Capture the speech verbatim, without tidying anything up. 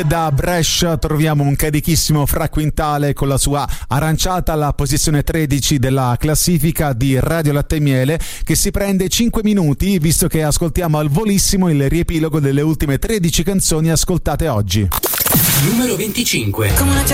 Direttamente da Brescia troviamo un carichissimo Fra Quintale con la sua Aranciata alla posizione tredici della classifica di Radio Latte e Miele, che si prende cinque minuti visto che ascoltiamo al volissimo il riepilogo delle ultime tredici canzoni ascoltate oggi. Numero venticinque.